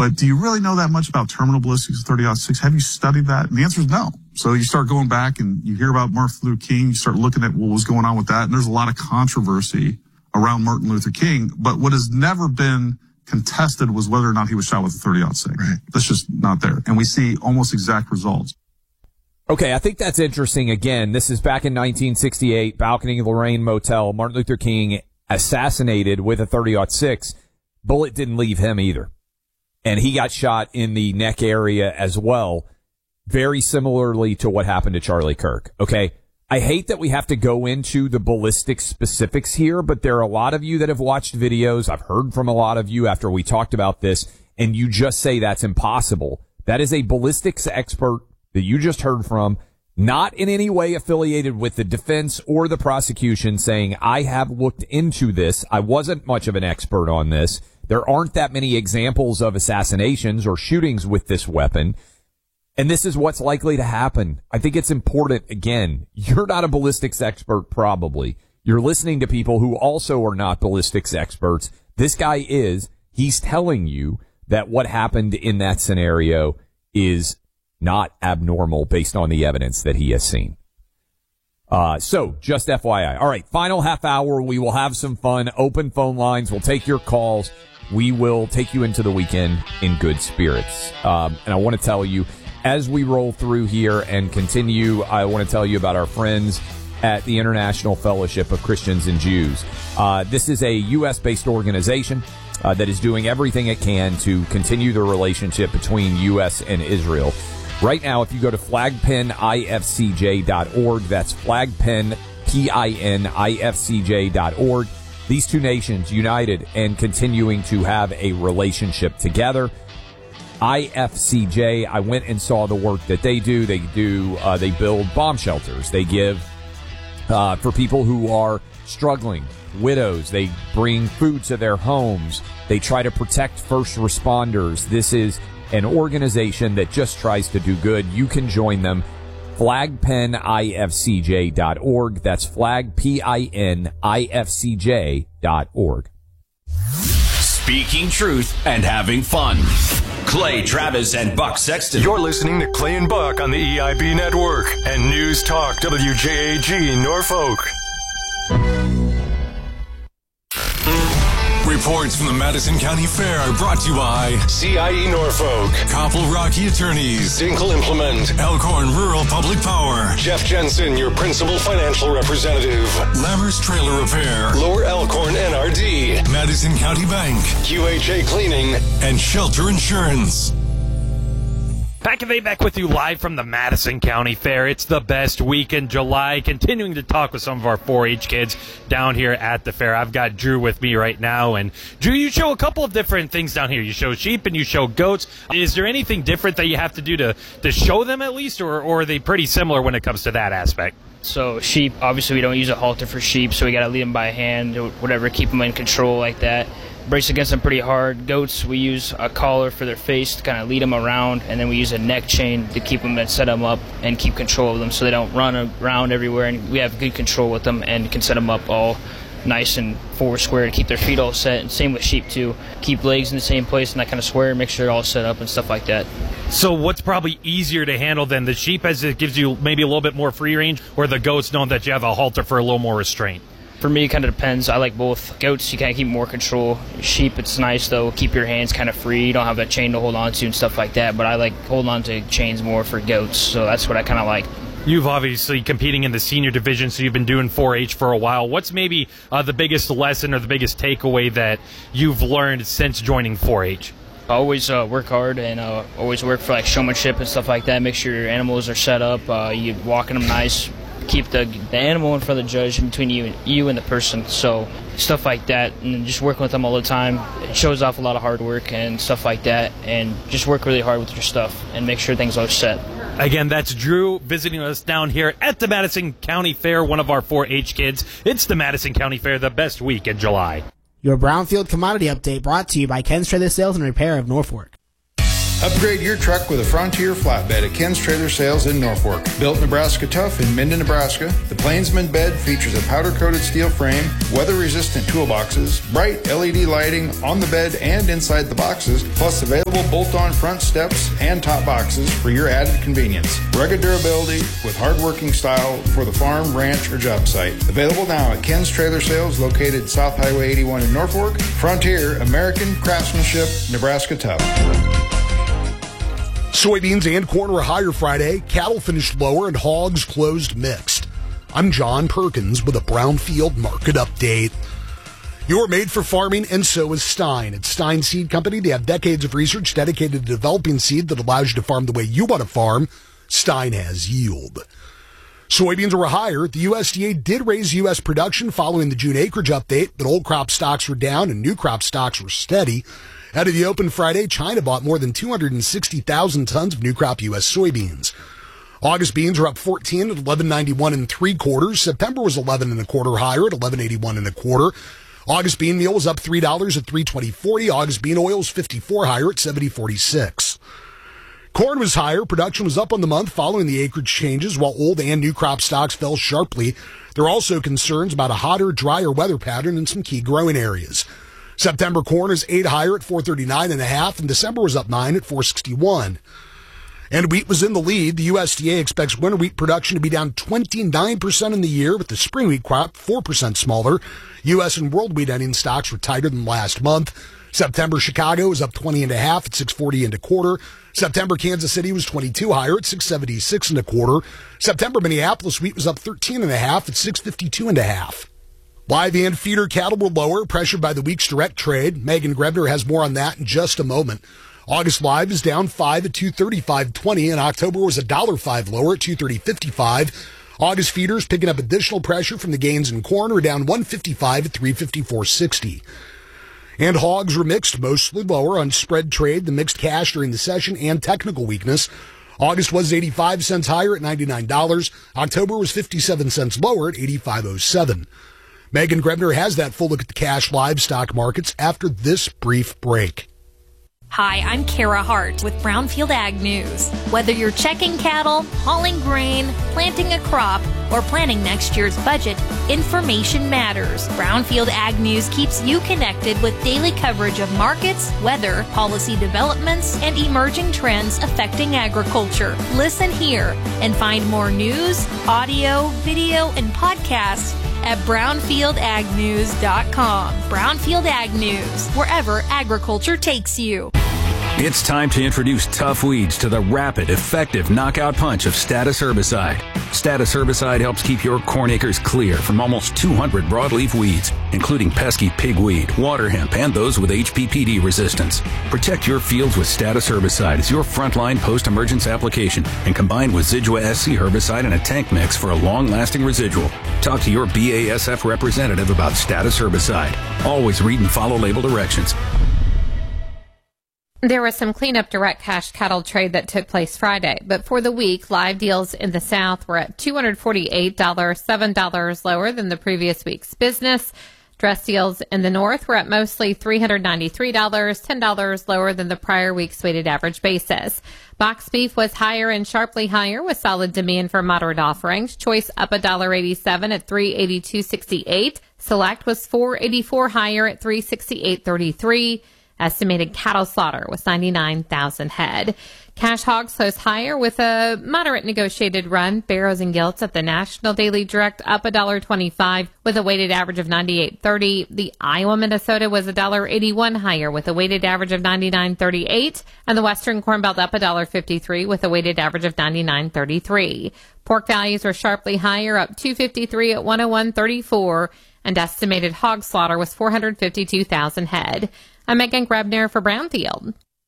but do you really know that much about terminal ballistics of 30-06? Have you studied that? And the answer is no. So you start going back and you hear about Martin Luther King, you start looking at what was going on with that, and there's a lot of controversy around Martin Luther King, but what has never been contested was whether or not he was shot with a 30-06. Right. That's just not there. And we see almost exact results. Okay, I think that's interesting. Again, this is back in 1968, Balcony Lorraine Motel, Martin Luther King assassinated with a 30-06. Bullet didn't leave him either. And he got shot in the neck area as well, very similarly to what happened to Charlie Kirk. Okay, I hate that we have to go into the ballistic specifics here, but there are a lot of you that have watched videos. I've heard from a lot of you after we talked about this, and you just say that's impossible. That is a ballistics expert that you just heard from, not in any way affiliated with the defense or the prosecution, saying, I have looked into this. I wasn't much of an expert on this. There aren't that many examples of assassinations or shootings with this weapon. And this is what's likely to happen. I think it's important, again, you're not a ballistics expert probably. You're listening to people who also are not ballistics experts. This guy is. He's telling you that what happened in that scenario is not abnormal based on the evidence that he has seen. So, just FYI. All right, final half hour. We will have some fun. Open phone lines. We'll take your calls. We will take you into the weekend in good spirits. And I want to tell you, as we roll through here and continue, I want to tell you about our friends at the International Fellowship of Christians and Jews. This is a U.S.-based organization that is doing everything it can to continue the relationship between U.S. and Israel. Right now, if you go to flagpenifcj.org, that's flagpenifcj.org, these two nations united and continuing to have a relationship together. IFCJ, I went and saw the work that they do. They build bomb shelters. They give for people who are struggling, widows. They bring food to their homes. They try to protect first responders. This is an organization that just tries to do good. You can join them. flagpenifcj.org. That's flagpenifcj.org. Speaking truth and having fun. Clay Travis and Buck Sexton. You're listening to Clay and Buck on the EIB Network and News Talk WJAG Norfolk. Reports from the Madison County Fair are brought to you by CIE Norfolk, Koppel Rocky Attorneys, Dinkle Implement, Elkhorn Rural Public Power, Jeff Jensen, your principal financial representative, Lammers Trailer Repair, Lower Elkhorn NRD, Madison County Bank, QHA Cleaning, and Shelter Insurance. Back with you live from the Madison County Fair. It's the best week in July. Continuing to talk with some of our 4-H kids down here at the fair. I've got Drew with me right now. And Drew, you show a couple of different things down here. You show sheep and you show goats. Is there anything different that you have to do to show them at least, or are they pretty similar when it comes to that aspect? So sheep, obviously we don't use a halter for sheep, so we got to lead them by hand or whatever, keep them in control like that. Brace against them pretty hard. Goats, we use a collar for their face to kind of lead them around, and then we use a neck chain to keep them and set them up and keep control of them so they don't run around everywhere, and we have good control with them and can set them up all nice and forward square to keep their feet all set. And same with sheep too. Keep legs in the same place and that kind of square, make sure they're all set up and stuff like that. So what's probably easier to handle than the sheep, as it gives you maybe a little bit more free range, or the goats knowing that you have a halter for a little more restraint? For me, it kind of depends. I like both. Goats, you kind of keep more control. Sheep, it's nice, though. Keep your hands kind of free. You don't have a chain to hold on to and stuff like that, but I like holding on to chains more for goats, so that's what I kind of like. You've obviously competing in the senior division, so you've been doing 4-H for a while. What's maybe the biggest lesson or the biggest takeaway that you've learned since joining 4-H? Always work hard and always work for like showmanship and stuff like that. Make sure your animals are set up. You walking them nice. Keep the animal in front of the judge between you and the person. So stuff like that, and just working with them all the time. It shows off a lot of hard work and stuff like that, and just work really hard with your stuff and make sure things are set. Again, that's Drew visiting us down here at the Madison County Fair, one of our 4-H kids. It's the Madison County Fair, the best week in July. Your Brownfield Commodity Update brought to you by Ken's Trailer Sales and Repair of Norfolk. Upgrade your truck with a Frontier flatbed at Ken's Trailer Sales in Norfolk. Built Nebraska tough in Minden, Nebraska, the Plainsman bed features a powder-coated steel frame, weather-resistant toolboxes, bright LED lighting on the bed and inside the boxes, plus available bolt-on front steps and top boxes for your added convenience. Rugged durability with hard-working style for the farm, ranch, or job site. Available now at Ken's Trailer Sales, located South Highway 81 in Norfolk. Frontier, American craftsmanship, Nebraska tough. Soybeans and corn were higher Friday. Cattle finished lower and hogs closed mixed. I'm John Perkins with a Brownfield Market Update. You're made for farming, and so is Stein. At Stein Seed Company, they have decades of research dedicated to developing seed that allows you to farm the way you want to farm. Stein has yield. Soybeans were higher. The USDA did raise U.S. production following the June acreage update, but old crop stocks were down and new crop stocks were steady. Out of the open Friday, China bought more than 260,000 tons of new crop U.S. soybeans. August beans are up 14 at 11.91 3/4. September was 11 1/4 higher at 11.81 1/4. August bean meal was up $3 at 3.2040. August bean oil was 54 higher at 70.46. Corn was higher. Production was up on the month following the acreage changes, while old and new crop stocks fell sharply. There are also concerns about a hotter, drier weather pattern in some key growing areas. September corn is 8 higher at 439.5, and December was up 9 at 461. And wheat was in the lead. The USDA expects winter wheat production to be down 29% in the year, with the spring wheat crop 4% smaller. U.S. and world wheat ending stocks were tighter than last month. September Chicago was up 20.5 at 640 1/4. September Kansas City was 22 higher at 676 1/4. September Minneapolis wheat was up 13.5 at 652 1/2. Live and feeder cattle were lower, pressured by the week's direct trade. Megan Grebner has more on that in just a moment. August live is down 5 at 235.20, and October was $1.05 lower at 230.55. August feeders picking up additional pressure from the gains in corn are down 155 at 354.60. And hogs were mixed, mostly lower on spread trade, the mixed cash during the session, and technical weakness. August was 85 cents higher at $99. October was 57 cents lower at 85.07. Megan Grebner has that full look at the cash livestock markets after this brief break. Hi, I'm Kara Hart with Brownfield Ag News. Whether you're checking cattle, hauling grain, planting a crop, or planning next year's budget, information matters. Brownfield Ag News keeps you connected with daily coverage of markets, weather, policy developments, and emerging trends affecting agriculture. Listen here and find more news, audio, video, and podcasts at brownfieldagnews.com. Brownfield Ag News, wherever agriculture takes you. It's time to introduce tough weeds to the rapid, effective knockout punch of Status herbicide. Status herbicide helps keep your corn acres clear from almost 200 broadleaf weeds, including pesky pigweed, water hemp, and those with HPPD resistance. Protect your fields with Status herbicide as your frontline post-emergence application, and combined with Zidua SC herbicide in a tank mix for a long-lasting residual. Talk to your BASF representative about Status herbicide. Always read and follow label directions. There was some cleanup direct cash cattle trade that took place Friday, but for the week, live deals in the South were at $248, $7 lower than the previous week's business. Dress deals in the North were at mostly $393, $10 lower than the prior week's weighted average basis. Box beef was higher and sharply higher with solid demand for moderate offerings. Choice up $1.87 at $382.68. Select was $4.84 higher at $368.33. Estimated cattle slaughter was 99,000 head. Cash hogs closed higher with a moderate negotiated run. Barrows and Gilts at the National Daily Direct up $1.25 with a weighted average of 98.30. The Iowa Minnesota was $1.81 higher with a weighted average of 99.38, and the Western Corn Belt up $1.53 with a weighted average of 99.33. Pork values were sharply higher, up $2.53 at 101.34, and estimated hog slaughter was 452,000 head. I'm Megan Grebner for Brownfield.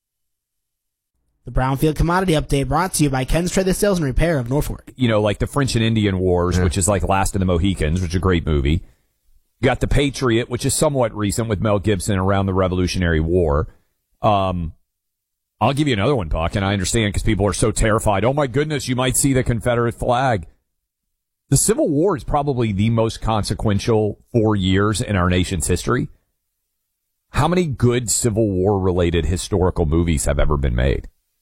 The Brownfield Commodity Update brought to you by Ken's Trailer Sales and Repair of Norfolk. You know, like the French and Indian Wars, which is like Last of the Mohicans, which is a great movie. You got The Patriot, which is somewhat recent with Mel Gibson around the Revolutionary War. I'll give you another one, Buck, and I understand because people are so terrified. Oh, my goodness, you might see the Confederate flag. The Civil War is probably the most consequential 4 years in our nation's history. How many good Civil War-related historical movies have ever been made?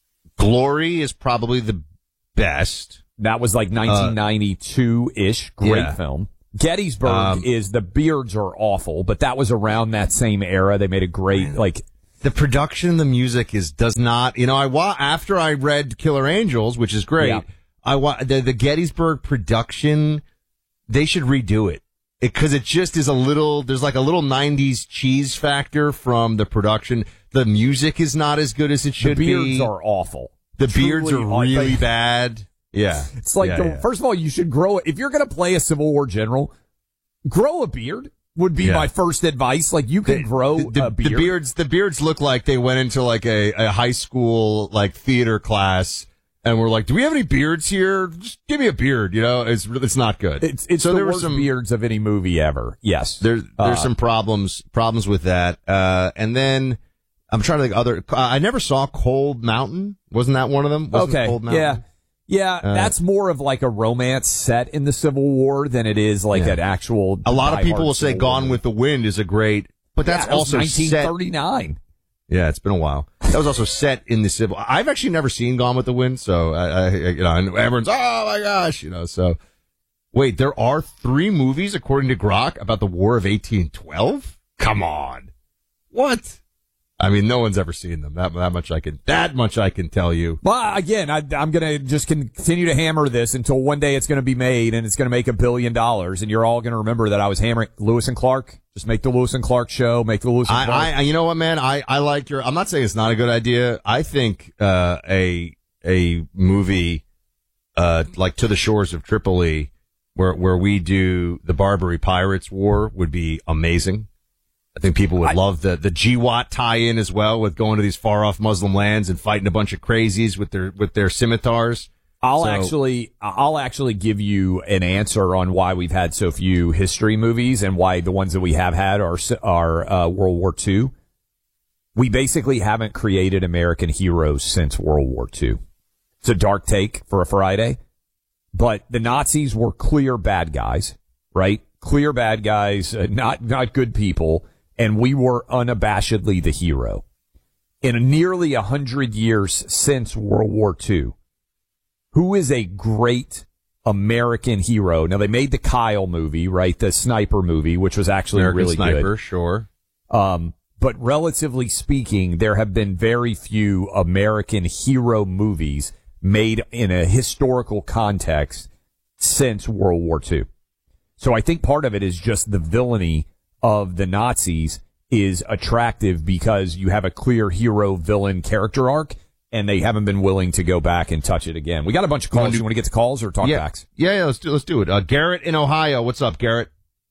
Glory is probably the best. That was like 1992-ish. Great film. Gettysburg is the beards are awful, but that was around that same era. They made a great the production, the music does not. After I read Killer Angels, which is great, the Gettysburg production. They should redo it because it just is there's like a little 90s cheese factor from the production. The music is not as good as it should be. The beards are awful. The beards are really bad. Yeah. It's like, first of all, you should grow it. If you're going to play a Civil War general, grow a beard would be my first advice. Like, you can grow a beard. The beards look like they went into like a high school, like theater class and were like, do we have any beards here? Just give me a beard. It's not good. It's so there were some beards of any movie ever. Yes. There's some problems with that. And then I'm trying to think I never saw Cold Mountain. Wasn't that one of them? Cold Mountain? Yeah, that's more of like a romance set in the Civil War than it is like an actual. A lot of people will say Gone with the Wind is a great, but that's also 1939. Yeah, it's been a while. That was also set in the Civil. I've actually never seen Gone with the Wind, so and everyone's oh my gosh, So wait, there are 3 movies according to Grok about the War of 1812. Come on, what? I mean, no one's ever seen them. That much I can tell you. Well, again, I'm going to just continue to hammer this until one day it's going to be made and it's going to make $1 billion, and you're all going to remember that I was hammering Lewis and Clark. Just make the Lewis and Clark show. Make the Lewis and Clark. You know what, man? I like your. I'm not saying it's not a good idea. I think a movie like To the Shores of Tripoli, where we do the Barbary Pirates War, would be amazing. I think people would love the GWAT tie-in as well, with going to these far-off Muslim lands and fighting a bunch of crazies with their scimitars. I'll actually give you an answer on why we've had so few history movies and why the ones that we have had are World War II. We basically haven't created American heroes since World War II. It's a dark take for a Friday, but the Nazis were clear bad guys, right? Clear bad guys, not good people. And we were unabashedly the hero. In nearly 100 years since World War II, who is a great American hero? Now, they made the Kyle movie, right? The sniper movie, which was actually American really Sniper, good. Sure. But relatively speaking, there have been very few American hero movies made in a historical context since World War II. So I think part of it is just the villainy of the Nazis is attractive because you have a clear hero villain character arc, and they haven't been willing to go back and touch it again. We got a bunch of calls. You want to get to calls or talk backs? Yeah, let's do it. Garrett in Ohio. What's up, Garrett?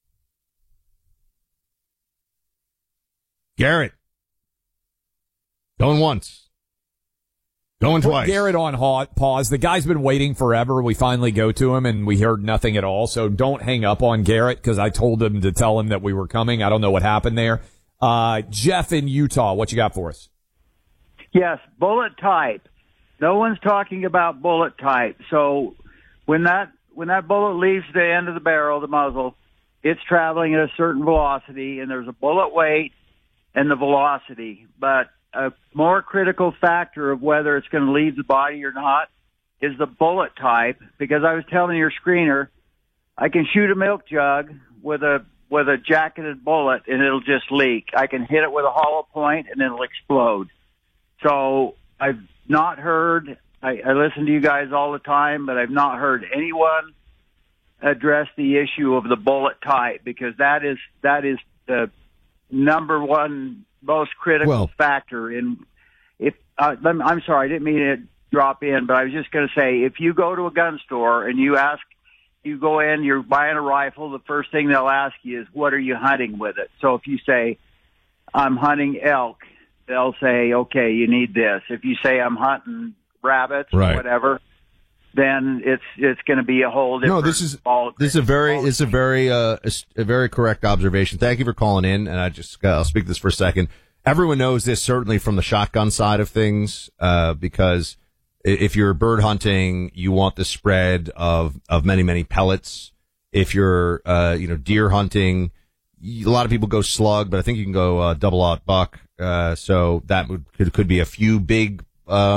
Garrett. Going once. Going twice. Put Garrett on pause. The guy's been waiting forever. We finally go to him, and we heard nothing at all. So don't hang up on Garrett, because I told him to tell him that we were coming. I don't know what happened there. Jeff in Utah, what you got for us? Yes, bullet type. No one's talking about bullet type. So when that bullet leaves the end of the barrel, the muzzle, it's traveling at a certain velocity, and there's a bullet weight and the velocity. But a more critical factor of whether it's going to leave the body or not is the bullet type, because I was telling your screener, I can shoot a milk jug with a jacketed bullet and it'll just leak. I can hit it with a hollow point and it'll explode. So I've not heard, I listen to you guys all the time, but I've not heard anyone address the issue of the bullet type, because that is the number one most critical factor in. If I'm sorry, I didn't mean to drop in, but I was just going to say, if you go to a gun store and you go in, you're buying a rifle, the first thing they'll ask you is, what are you hunting with it? So if you say, I'm hunting elk, they'll say, okay, you need this. If you say, I'm hunting rabbits or whatever, then it's going to be a whole different. No, this is a very correct observation. Thank you for calling in, and I'll speak this for a second. Everyone knows this, certainly from the shotgun side of things, because if you're bird hunting, you want the spread of many pellets. If you're deer hunting, a lot of people go slug, but I think you can go double-aught buck. So that could be a few big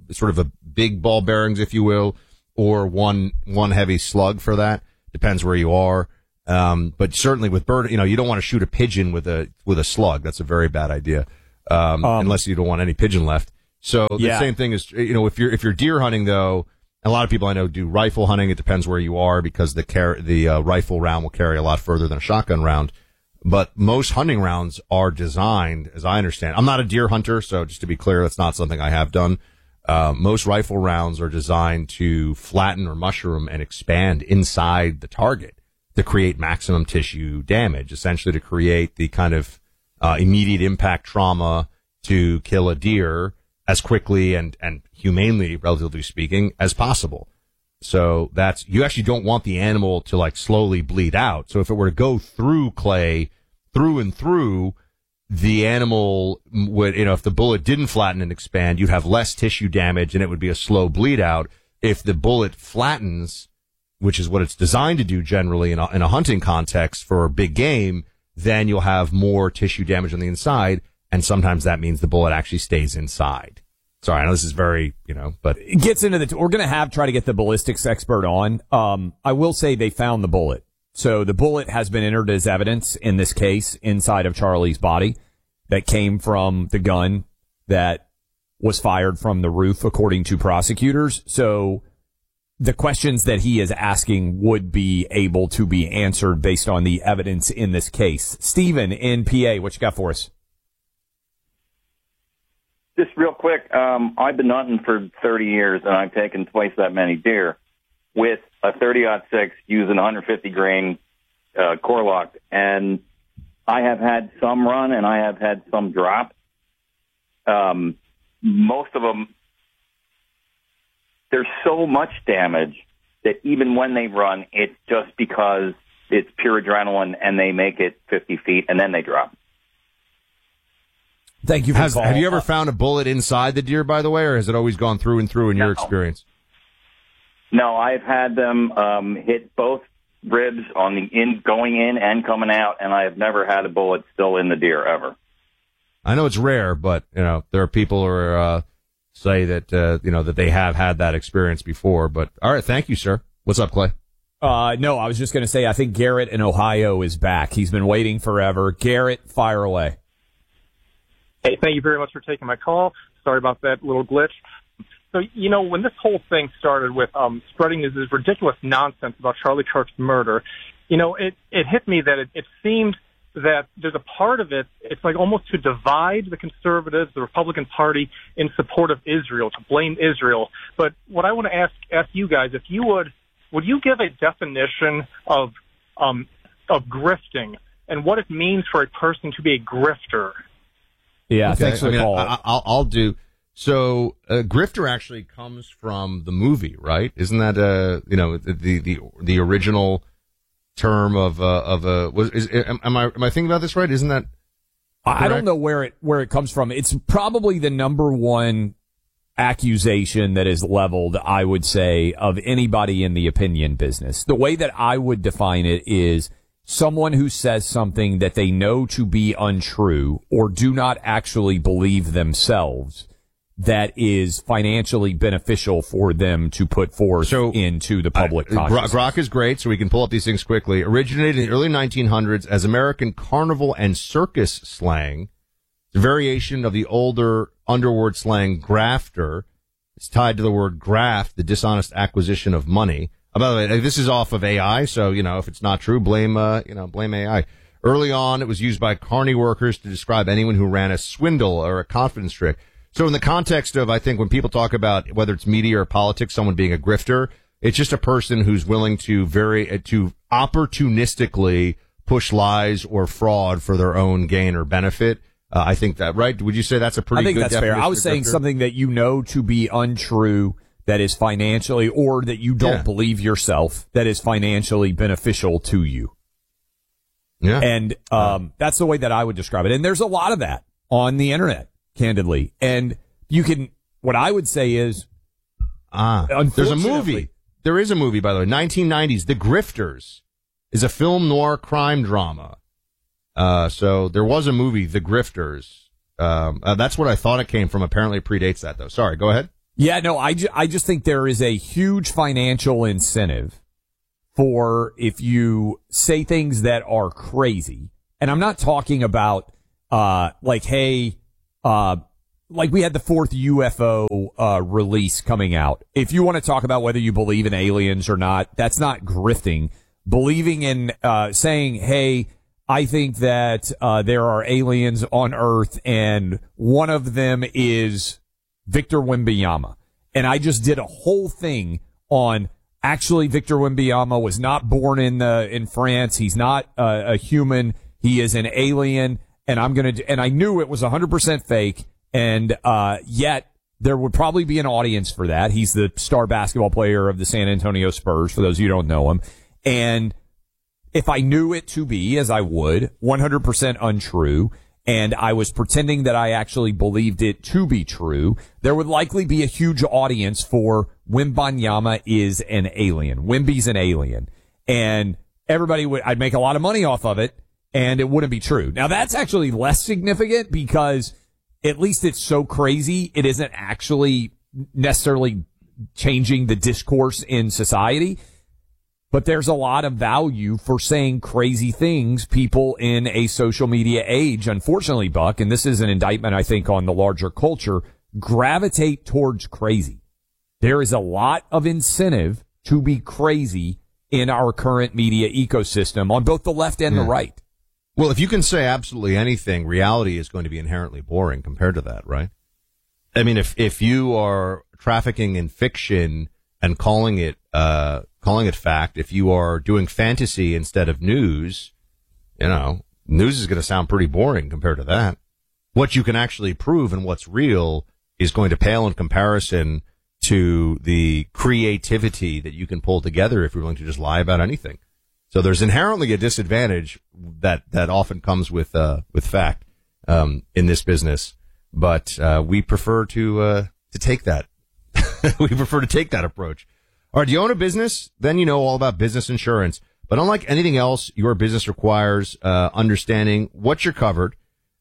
sort of a big ball bearings, if you will, or one heavy slug for that. Depends where you are. But certainly with bird, you don't want to shoot a pigeon with a slug. That's a very bad idea. Unless you don't want any pigeon left. So the same thing is, if you're deer hunting though, a lot of people I know do rifle hunting. It depends where you are because the rifle round will carry a lot further than a shotgun round. But most hunting rounds are designed, as I understand. I'm not a deer hunter, so just to be clear, that's not something I have done. Most rifle rounds are designed to flatten or mushroom and expand inside the target to create maximum tissue damage, essentially to create the kind of immediate impact trauma to kill a deer as quickly and humanely, relatively speaking, as possible. So you actually don't want the animal to like slowly bleed out. So if it were to go through clay, through and through, the animal would, if the bullet didn't flatten and expand, you'd have less tissue damage and it would be a slow bleed out. If the bullet flattens, which is what it's designed to do generally in a hunting context for big game, then you'll have more tissue damage on the inside. And sometimes that means the bullet actually stays inside. Sorry, I know this is very, but it gets into we're going to try to get the ballistics expert on. I will say they found the bullet. So the bullet has been entered as evidence in this case inside of Charlie's body that came from the gun that was fired from the roof, according to prosecutors. So the questions that he is asking would be able to be answered based on the evidence in this case. Stephen in PA, what you got for us? Just real quick, I've been hunting for 30 years, and I've taken twice that many deer with a 30-06 using 150 grain core lock, and I have had some run, and I have had some drop. Most of them, there's so much damage that even when they run, it's just because it's pure adrenaline, and they make it 50 feet, and then they drop. Thank you for the call. Have you ever found a bullet inside the deer, by the way, or has it always gone through and through in your experience? No, I've had them hit both ribs going in and coming out, and I have never had a bullet still in the deer ever. I know it's rare, but there are people who say that that they have had that experience before. But all right, thank you, sir. What's up, Clay? No, I was just going to say I think Garrett in Ohio is back. He's been waiting forever. Garrett, fire away. Hey, thank you very much for taking my call. Sorry about that little glitch. So, when this whole thing started with spreading this ridiculous nonsense about Charlie Kirk's murder, it hit me that it seemed that there's a part of it, it's like almost to divide the conservatives, the Republican Party, in support of Israel, to blame Israel. But what I want to ask you guys, if you would you give a definition of grifting and what it means for a person to be a grifter? Yeah, okay. Thanks for the call. I'll do. So, grifter actually comes from the movie, right? Isn't that the original term of am I thinking about this right? Isn't that correct? I don't know where it comes from. It's probably the number one accusation that is leveled, I would say, of anybody in the opinion business. The way that I would define it is someone who says something that they know to be untrue or do not actually believe themselves that is financially beneficial for them to put forth into the public consciousness. Grok is great, so we can pull up these things quickly. Originated in the early 1900s as American carnival and circus slang. It's a variation of the older underword slang grafter. It's tied to the word graft, the dishonest acquisition of money. By the way, this is off of AI, so, if it's not true, blame AI. Early on, it was used by carny workers to describe anyone who ran a swindle or a confidence trick. So in the context of, I think, when people talk about whether it's media or politics, someone being a grifter, it's just a person who's willing to opportunistically push lies or fraud for their own gain or benefit. I think that, right? Would you say that's a pretty good definition? I think that's fair. I was saying something that you know to be untrue, that is financially, or that you don't believe yourself, that is financially beneficial to you. Yeah. And that's the way that I would describe it. And there's a lot of that on the internet, candidly. And what I would say is, there's a movie. There is a movie, by the way, 1990s, The Grifters, is a film noir crime drama. So there was a movie, The Grifters. That's what I thought it came from. Apparently it predates that, though. Sorry, go ahead. Yeah, no, I just think there is a huge financial incentive for if you say things that are crazy. And I'm not talking about, like we had the fourth UFO release coming out. If you want to talk about whether you believe in aliens or not, that's not grifting. Believing in saying, hey, I think that there are aliens on Earth and one of them is Victor Wembanyama. And I just did a whole thing on actually Victor Wembanyama was not born in France. He's not a human. He is an alien. And and I knew it was 100% fake. And yet there would probably be an audience for that. He's the star basketball player of the San Antonio Spurs, for those of you who don't know him. And if I knew it to be, as I would, 100% untrue, and I was pretending that I actually believed it to be true, there would likely be a huge audience for Wembanyama is an alien. Wemby's an alien. And I'd make a lot of money off of it, and it wouldn't be true. Now, that's actually less significant because at least it's so crazy, it isn't actually necessarily changing the discourse in society. But there's a lot of value for saying crazy things. People in a social media age, unfortunately, Buck, and this is an indictment, I think, on the larger culture, gravitate towards crazy. There is a lot of incentive to be crazy in our current media ecosystem on both the left and the right. Well, if you can say absolutely anything, reality is going to be inherently boring compared to that, right? I mean, if you are trafficking in fiction and calling it fact, if you are doing fantasy instead of news, news is going to sound pretty boring compared to that. What you can actually prove and what's real is going to pale in comparison to the creativity that you can pull together if you're willing to just lie about anything. So there's inherently a disadvantage that often comes with fact, in this business. But, we prefer to take that. We prefer to take that approach. All right, do you own a business? Then you know all about business insurance. But unlike anything else, your business requires understanding what you're covered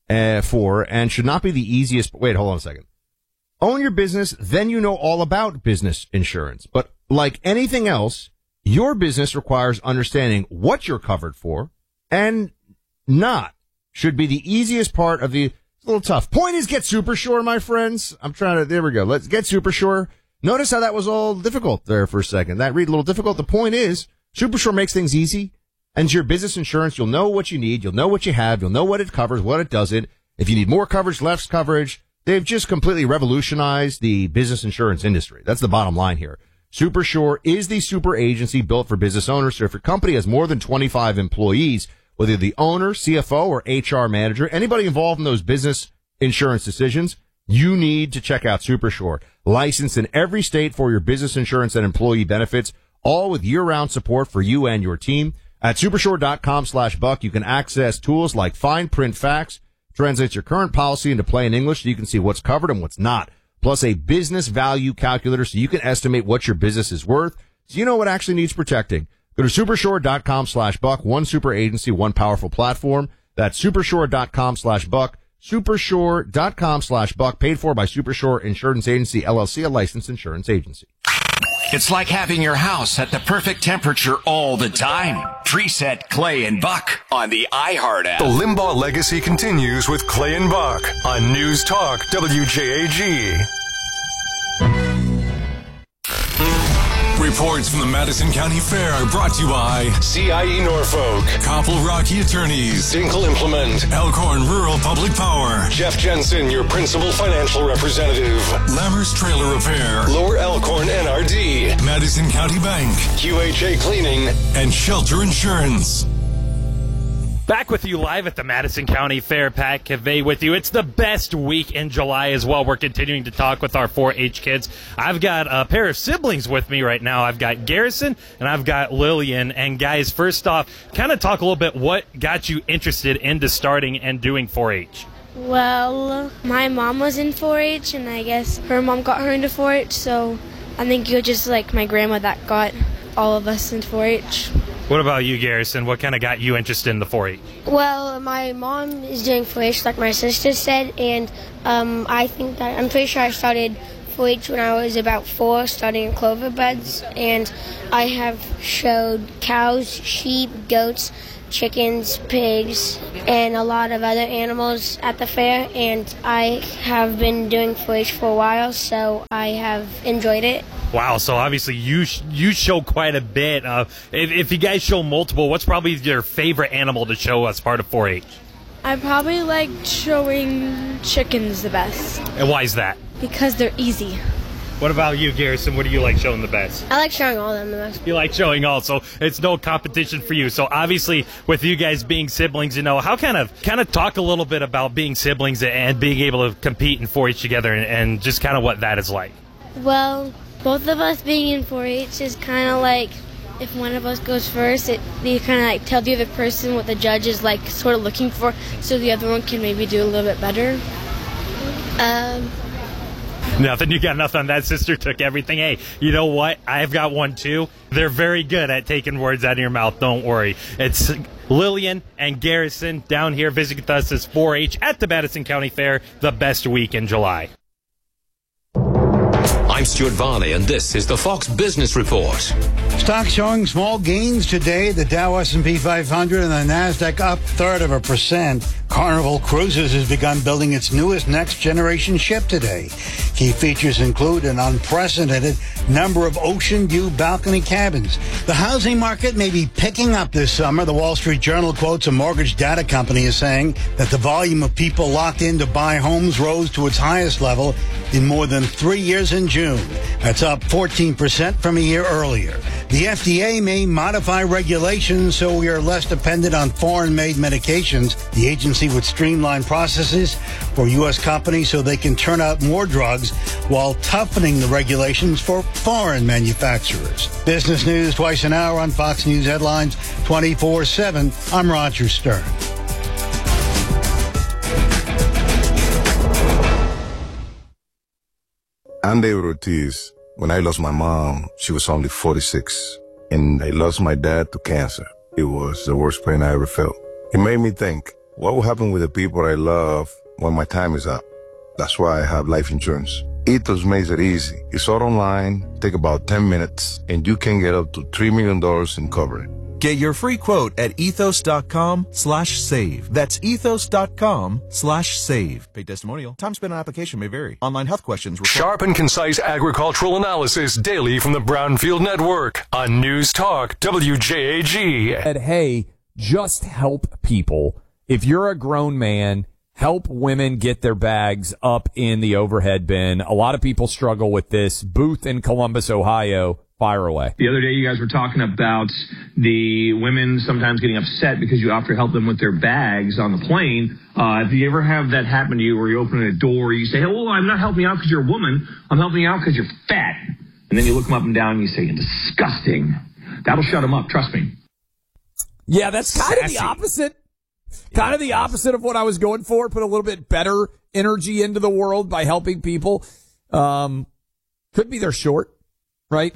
for and should not be the easiest. Wait, hold on a second. Own your business, then you know all about business insurance. But like anything else, your business requires understanding what you're covered for and not should be the easiest part of the. It's a little tough. Point is, get Super Sure, my friends. There we go. Let's get Super Sure. Notice how that was all difficult there for a second. That read a little difficult. The point is, Super Sure makes things easy. And your business insurance, you'll know what you need. You'll know what you have. You'll know what it covers, what it doesn't. If you need more coverage, less coverage, they've just completely revolutionized the business insurance industry. That's the bottom line here. Super Sure is the super agency built for business owners. So if your company has more than 25 employees, whether you're the owner, CFO, or HR manager, anybody involved in those business insurance decisions, you need to check out Super Sure. Licensed in every state for your business insurance and employee benefits, all with year-round support for you and your team. At supersure.com/buck, you can access tools like fine print facts, translate your current policy into plain English so you can see what's covered and what's not, plus a business value calculator so you can estimate what your business is worth so you know what actually needs protecting. Go to supersure.com/buck, one super agency, one powerful platform. That's supersure.com/buck. Supersure.com/buck, paid for by Supersure Insurance Agency, LLC, a licensed insurance agency. It's like having your house at the perfect temperature all the time. Preset Clay and Buck on the iHeart app. The Limbaugh legacy continues with Clay and Buck on News Talk WJAG. Reports from the Madison County Fair are brought to you by CIE Norfolk, Koppel Rocky Attorneys, Dinkle Implement, Elkhorn Rural Public Power, Jeff Jensen, your principal financial representative, Lammers Trailer Repair, Lower Elkhorn NRD, Madison County Bank, QHA Cleaning, and Shelter Insurance. Back with you live at the Madison County Fair. Pat Cavey with you. It's the best week in July as well. We're continuing to talk with our 4-H kids. I've got a pair of siblings with me right now. I've got Garrison and I've got Lillian. And guys, first off, kind of talk a little bit what got you interested into starting and doing 4-H. Well, my mom was in 4-H, and I guess her mom got her into 4-H, so I think it was just like my grandma that got all of us into 4-H. What about you, Garrison? What kind of got you interested in the 4-H? Well, my mom is doing 4-H like my sister said, and I'm pretty sure I started 4-H when I was about 4, studying clover beds, and I have showed cows, sheep, goats, chickens, pigs, and a lot of other animals at the fair, and I have been doing 4-H for a while, so I have enjoyed it. Wow, so obviously you show quite a bit. If you guys show multiple, what's probably your favorite animal to show as part of 4-H? I probably like showing chickens the best. And why is that? Because they're easy. What about you, Garrison? What do you like showing the best? I like showing all of them the best. You like showing all, so it's no competition for you. So obviously, with you guys being siblings, how kind of talk a little bit about being siblings and being able to compete in 4-H together and just kind of what that is like. Well, both of us being in 4-H is kind of like if one of us goes first, they kind of like tell the other person what the judge is like sort of looking for, so the other one can maybe do a little bit better. Nothing. You got nothing on that. Sister took everything. Hey, you know what? I've got one too. They're very good at taking words out of your mouth. Don't worry. It's Lillian and Garrison down here visiting with us as 4-H at the Madison County Fair, the best week in July. I'm Stuart Varley, and this is the Fox Business Report. Stocks showing small gains today. The Dow S&P 500 and the Nasdaq up 0.3%. Carnival Cruises has begun building its newest next-generation ship today. Key features include an unprecedented number of ocean view balcony cabins. The housing market may be picking up this summer. The Wall Street Journal quotes a mortgage data company as saying that the volume of people locked in to buy homes rose to its highest level in more than 3 years in June. That's up 14% from a year earlier. The FDA may modify regulations so we are less dependent on foreign-made medications. The agency would streamline processes for U.S. companies so they can turn out more drugs while toughening the regulations for foreign manufacturers. Business news twice an hour on Fox News Headlines 24/7. I'm Roger Stern. I'm David Ortiz. When I lost my mom, she was only 46, and I lost my dad to cancer. It was the worst pain I ever felt. It made me think, what will happen with the people I love when my time is up? That's why I have life insurance. Ethos makes it easy. It's all online, take about 10 minutes, and you can get up to $3 million in coverage. Get your free quote at ethos.com/save. That's ethos.com/save. Paid testimonial. Time spent on application may vary. Online health questions required. Sharp and concise agricultural analysis daily from the Brownfield Network on News Talk WJAG. And hey, just help people. If you're a grown man, help women get their bags up in the overhead bin. A lot of people struggle with this. Booth in Columbus, Ohio. Fire away. The other day you guys were talking about the women sometimes getting upset because you offer to help them with their bags on the plane. If you ever have that happen to you where you open a door, you say, oh, I'm not helping you out because you're a woman. I'm helping you out because you're fat. And then you look them up and down and you say, you're disgusting. That'll shut them up. Trust me. Yeah, that's kind of the opposite. Kind of the opposite of what I was going for. Put a little bit better energy into the world by helping people. Could be they're short. Right?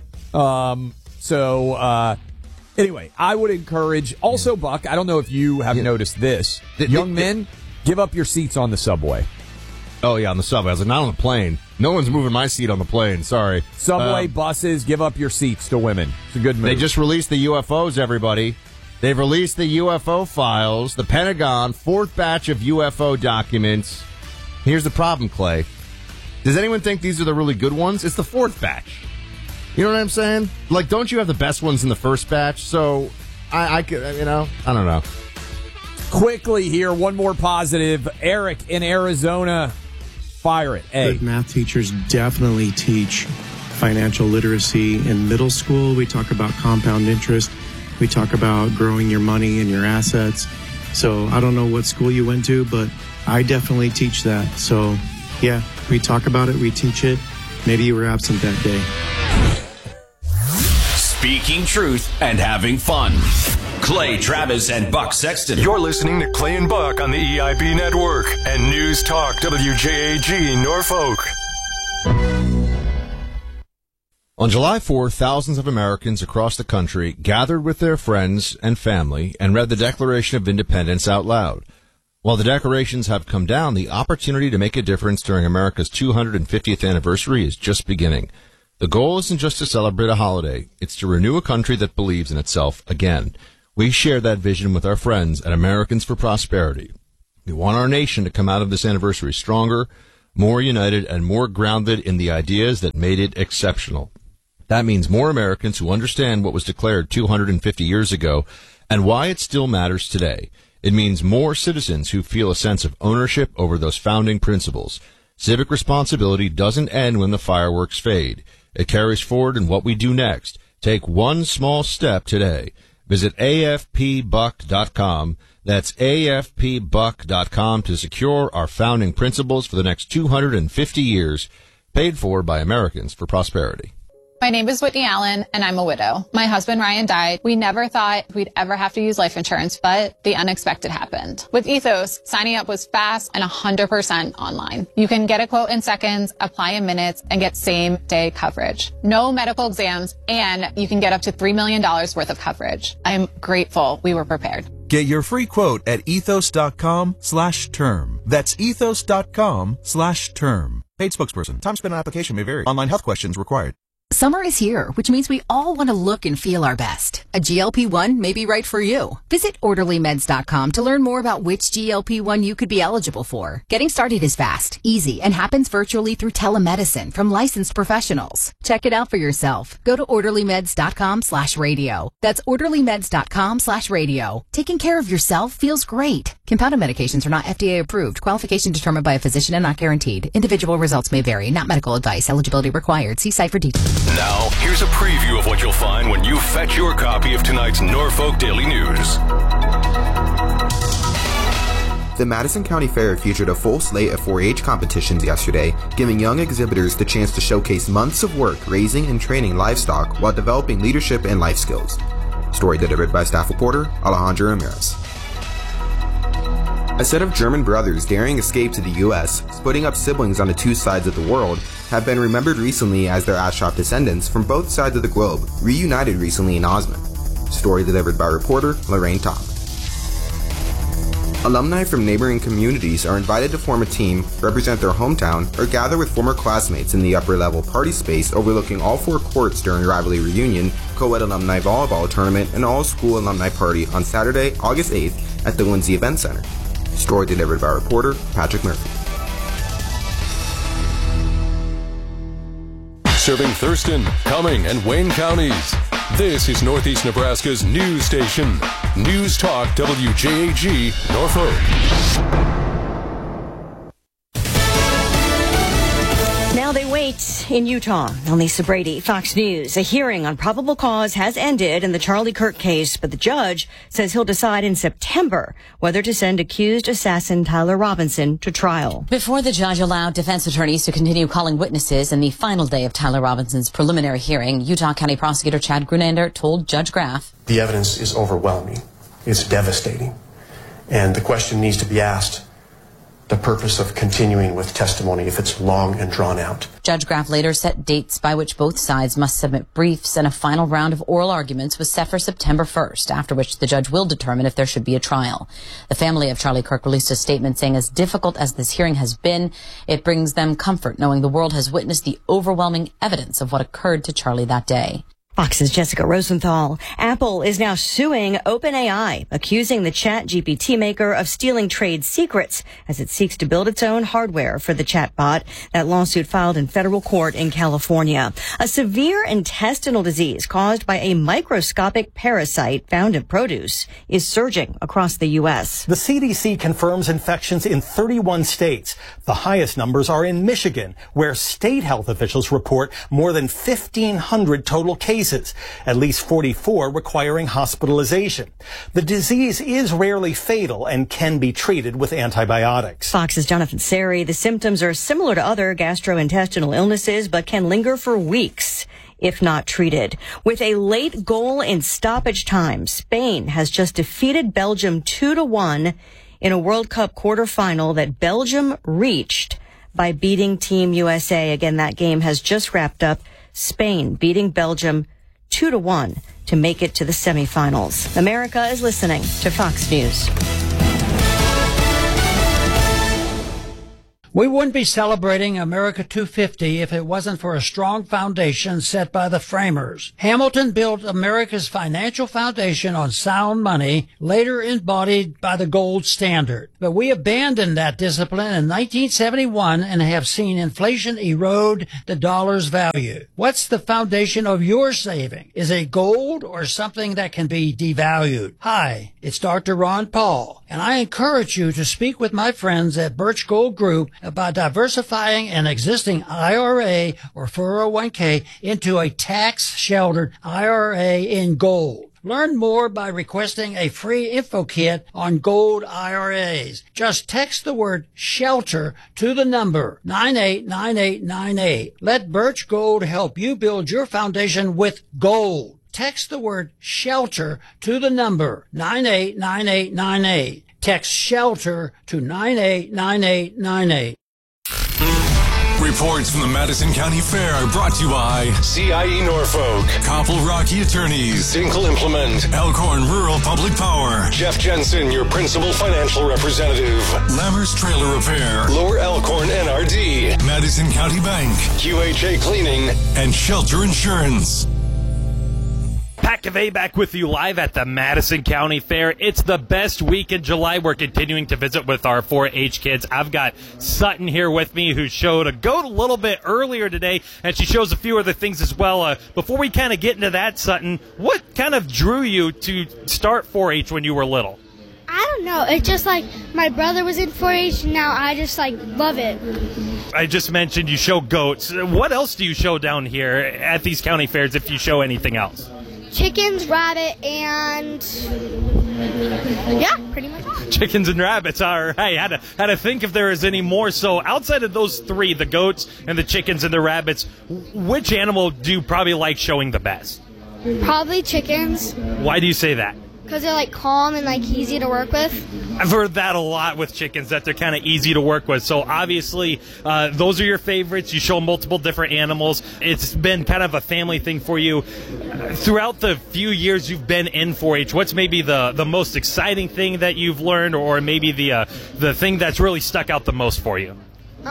Anyway, I would encourage, also, Buck, I don't know if you have noticed this. Young men, give up your seats on the subway. Oh, yeah, on the subway. I was like, not on the plane. No one's moving my seat on the plane. Sorry. Subway, buses, give up your seats to women. It's a good move. They just released the UFOs, everybody. They've released the UFO files, the Pentagon, fourth batch of UFO documents. Here's the problem, Clay. Does anyone think these are the really good ones? It's the fourth batch. You know what I'm saying? Like, don't you have the best ones in the first batch? So, I don't know. Quickly here, one more positive. Eric in Arizona. Fire it. A. Good math teachers definitely teach financial literacy in middle school. We talk about compound interest. We talk about growing your money and your assets. So, I don't know what school you went to, but I definitely teach that. So, yeah, we talk about it. We teach it. Maybe you were absent that day. Speaking truth and having fun. Clay Travis and Buck Sexton. You're listening to Clay and Buck on the EIB Network and News Talk WJAG Norfolk. On July 4th, thousands of Americans across the country gathered with their friends and family and read the Declaration of Independence out loud. While the decorations have come down, the opportunity to make a difference during America's 250th anniversary is just beginning. The goal isn't just to celebrate a holiday. It's to renew a country that believes in itself again. We share that vision with our friends at Americans for Prosperity. We want our nation to come out of this anniversary stronger, more united, and more grounded in the ideas that made it exceptional. That means more Americans who understand what was declared 250 years ago and why it still matters today. It means more citizens who feel a sense of ownership over those founding principles. Civic responsibility doesn't end when the fireworks fade. It carries forward in what we do next. Take one small step today. Visit afpbuck.com. That's afpbuck.com to secure our founding principles for the next 250 years, paid for by Americans for Prosperity. My name is Whitney Allen, and I'm a widow. My husband, Ryan, died. We never thought we'd ever have to use life insurance, but the unexpected happened. With Ethos, signing up was fast and 100% online. You can get a quote in seconds, apply in minutes, and get same-day coverage. No medical exams, and you can get up to $3 million worth of coverage. I'm grateful we were prepared. Get your free quote at ethos.com/term. That's ethos.com/term. Paid spokesperson. Time spent on application may vary. Online health questions required. Summer is here, which means we all want to look and feel our best. A GLP-1 may be right for you. Visit OrderlyMeds.com to learn more about which GLP-1 you could be eligible for. Getting started is fast, easy, and happens virtually through telemedicine from licensed professionals. Check it out for yourself. Go to OrderlyMeds.com/radio. That's OrderlyMeds.com/radio. Taking care of yourself feels great. Compounded medications are not FDA approved. Qualification determined by a physician and not guaranteed. Individual results may vary. Not medical advice. Eligibility required. See site for details. Now, here's a preview of what you'll find when you fetch your copy of tonight's Norfolk Daily News. The Madison County Fair featured a full slate of 4-H competitions yesterday, giving young exhibitors the chance to showcase months of work raising and training livestock while developing leadership and life skills. Story delivered by staff reporter Alejandro Ramirez. A set of German brothers daring escape to the U.S., splitting up siblings on the two sides of the world, have been remembered recently as their Aschoff descendants from both sides of the globe, reunited recently in Osmond. Story delivered by reporter Lorraine Top. Alumni from neighboring communities are invited to form a team, represent their hometown, or gather with former classmates in the upper-level party space overlooking all four courts during Rivalry Reunion, Co-Ed Alumni Volleyball Tournament, and all-school alumni party on Saturday, August 8th at the Lindsay Event Center. Story delivered by reporter Patrick Murphy. Serving Thurston, Cumming, and Wayne counties. This is Northeast Nebraska's news station. News Talk WJAG, Norfolk. Now they wait in Utah. Lisa Brady, Fox News. A hearing on probable cause has ended in the Charlie Kirk case, but the judge says he'll decide in September whether to send accused assassin Tyler Robinson to trial. Before the judge allowed defense attorneys to continue calling witnesses in the final day of Tyler Robinson's preliminary hearing, Utah County Prosecutor Chad Grunander told Judge Graff, "The evidence is overwhelming. It's devastating. And the question needs to be asked, the purpose of continuing with testimony if it's long and drawn out." Judge Graff later set dates by which both sides must submit briefs, and a final round of oral arguments was set for September 1st, after which the judge will determine if there should be a trial. The family of Charlie Kirk released a statement saying, as difficult as this hearing has been, it brings them comfort knowing the world has witnessed the overwhelming evidence of what occurred to Charlie that day. Fox's Jessica Rosenthal. Apple is now suing OpenAI, accusing the ChatGPT maker of stealing trade secrets as it seeks to build its own hardware for the chatbot. That lawsuit filed in federal court in California. A severe intestinal disease caused by a microscopic parasite found in produce is surging across the U.S. The CDC confirms infections in 31 states. The highest numbers are in Michigan, where state health officials report more than 1,500 total cases. At least 44 requiring hospitalization. The disease is rarely fatal and can be treated with antibiotics. Fox's Jonathan Seri. The symptoms are similar to other gastrointestinal illnesses, but can linger for weeks if not treated. With a late goal in stoppage time, Spain has just defeated Belgium 2-1 in a World Cup quarterfinal that Belgium reached by beating Team USA. Again, that game has just wrapped up. Spain beating Belgium 2-1 to make it to the semifinals. America is listening to Fox News. We wouldn't be celebrating America 250 if it wasn't for a strong foundation set by the framers. Hamilton built America's financial foundation on sound money, later embodied by the gold standard. But we abandoned that discipline in 1971 and have seen inflation erode the dollar's value. What's the foundation of your saving? Is it gold or something that can be devalued? Hi, it's Dr. Ron Paul, and I encourage you to speak with my friends at Birch Gold Group about diversifying an existing IRA or 401k into a tax-sheltered IRA in gold. Learn more by requesting a free info kit on gold IRAs. Just text the word SHELTER to the number 989898. Let Birch Gold help you build your foundation with gold. Text the word SHELTER to the number 989898. Text SHELTER to 989898. Reports from the Madison County Fair are brought to you by CIE Norfolk, Copple Rocky Attorneys, Dinkle Implement, Elkhorn Rural Public Power, Jeff Jensen, your principal financial representative, Lammers Trailer Repair, Lower Elkhorn NRD, Madison County Bank, QHA Cleaning, and Shelter Insurance. Pat Cavey back with you live at the Madison County Fair. It's the best week in July. We're continuing to visit with our 4-H kids. I've got Sutton here with me, who showed a goat a little bit earlier today, and she shows a few other things as well. Before we kind of get into that, Sutton, what kind of drew you to start 4-H when you were little? I don't know. It's just like my brother was in 4-H, and now I just love it. I just mentioned you show goats. What else do you show down here at these county fairs, if you show anything else? Chickens, rabbit, and yeah, pretty much. Chickens and rabbits. All right. Had to think if there is any more. So outside of those three, the goats and the chickens and the rabbits, which animal do you probably like showing the best? Probably chickens. Why do you say that? Because they're calm and easy to work with. I've heard that a lot with chickens, that they're kind of easy to work with. So obviously, those are your favorites. You show multiple different animals. It's been kind of a family thing for you. Throughout the few years you've been in 4-H, what's maybe the most exciting thing that you've learned, or maybe the thing that's really stuck out the most for you?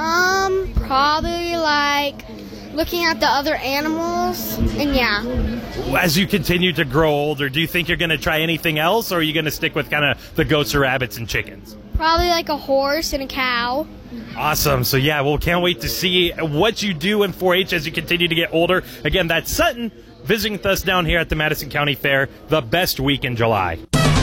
Probably looking at the other animals, and yeah. As you continue to grow older, do you think you're going to try anything else, or are you going to stick with kind of the goats or rabbits and chickens? Probably a horse and a cow. Awesome. So yeah, well, can't wait to see what you do in 4-H as you continue to get older. Again, that's Sutton visiting with us down here at the Madison County Fair, the best week in July.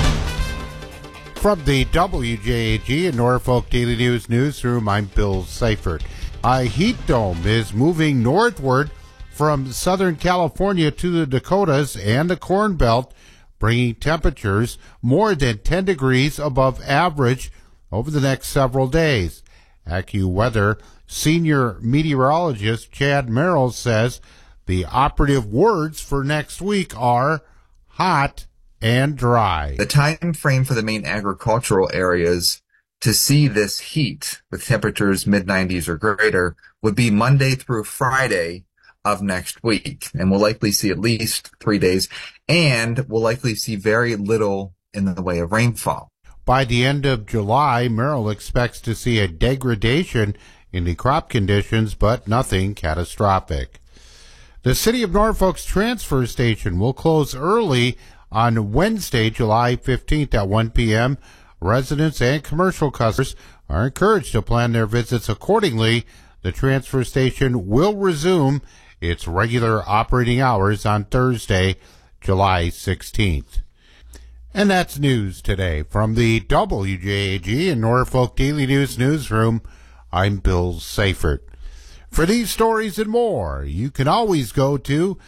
From the WJAG and Norfolk Daily News newsroom, I'm Bill Seifert. A heat dome is moving northward from Southern California to the Dakotas and the Corn Belt, bringing temperatures more than 10 degrees above average over the next several days. AccuWeather senior meteorologist Chad Merrill says the operative words for next week are hot and dry. The time frame for the main agricultural areas to see this heat with temperatures mid-90s or greater would be Monday through Friday of next week. And we'll likely see at least 3 days, and we'll likely see very little in the way of rainfall. By the end of July, Merrill expects to see a degradation in the crop conditions, but nothing catastrophic. The City of Norfolk's transfer station will close early on Wednesday, July 15th at 1 p.m. Residents and commercial customers are encouraged to plan their visits accordingly. The transfer station will resume its regular operating hours on Thursday, July 16th. And that's news today. From the WJAG and Norfolk Daily News newsroom, I'm Bill Seifert. For these stories and more, you can always go to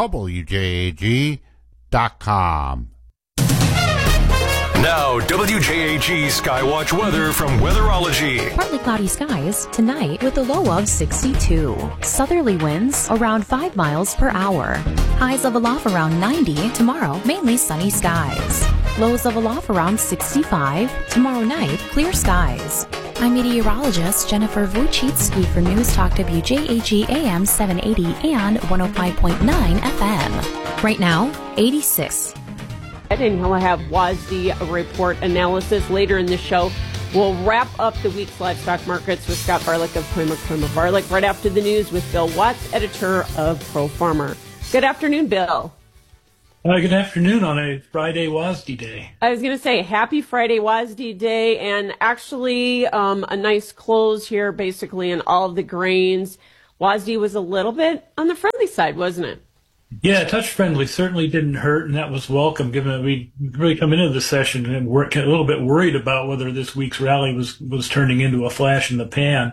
WJAG.com. Now, WJAG Skywatch weather from Weatherology. Partly cloudy skies tonight with a low of 62. Southerly winds around 5 miles per hour. Highs of aloft around 90. Tomorrow, mainly sunny skies. Lows of aloft around 65. Tomorrow night, clear skies. I'm meteorologist Jennifer Wojcicki for News Talk WJAG AM 780 and 105.9 FM. Right now, 86. And he'll have WASDE report analysis later in the show. We'll wrap up the week's livestock markets with Scott Varlick of Prima Varlick right after the news with Bill Watts, editor of Pro Farmer. Good afternoon, Bill. Good afternoon on a Friday WASDE day. I was going to say happy Friday WASDE day, and actually a nice close here basically in all of the grains. WASDE was a little bit on the friendly side, wasn't it? Yeah, touch friendly certainly didn't hurt, and that was welcome given that we really come into the session and we're a little bit worried about whether this week's rally was turning into a flash in the pan.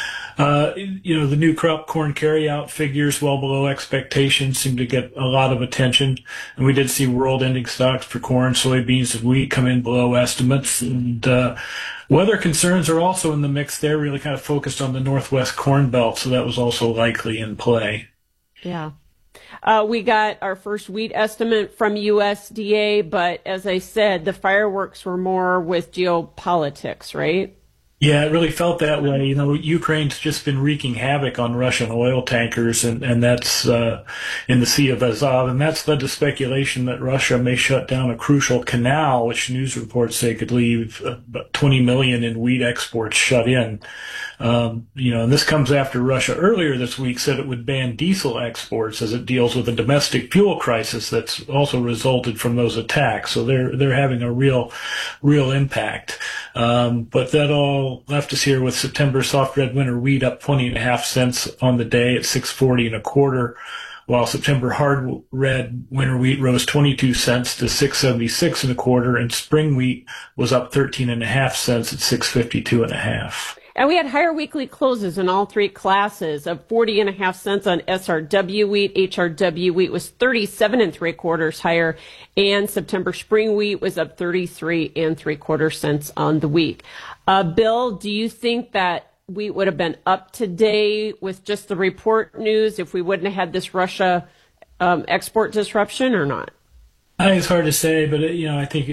The new crop corn carryout figures well below expectations seem to get a lot of attention. And we did see world ending stocks for corn, soybeans, and wheat come in below estimates. And weather concerns are also in the mix there, really kind of focused on the Northwest Corn Belt. So that was also likely in play. Yeah. We got our first wheat estimate from USDA, but as I said, the fireworks were more with geopolitics, right? Yeah, it really felt that way. Ukraine's just been wreaking havoc on Russian oil tankers, and that's in the Sea of Azov, and that's led to speculation that Russia may shut down a crucial canal, which news reports say could leave about 20 million in wheat exports shut in. And this comes after Russia earlier this week said it would ban diesel exports as it deals with a domestic fuel crisis that's also resulted from those attacks. So they're having a real impact. But that all left us here with September soft red winter wheat up 20.5 cents on the day at 6.40 1/4, while September hard red winter wheat rose 22 cents to 6.76 1/4, and spring wheat was up 13.5 cents at 6.52 1/2. And we had higher weekly closes in all three classes of 40.5 cents on SRW wheat. HRW wheat was 37 3/4 higher, and September spring wheat was up 33 3/4 cents on the week. Bill, do you think that wheat would have been up today with just the report news if we wouldn't have had this Russia export disruption or not? I think it's hard to say, but I think